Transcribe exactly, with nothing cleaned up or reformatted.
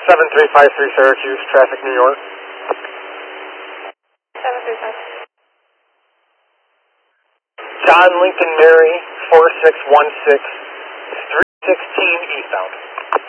seven three five three Syracuse, traffic New York. seven three five. John Lincoln Mary, four six one six, three sixteen eastbound.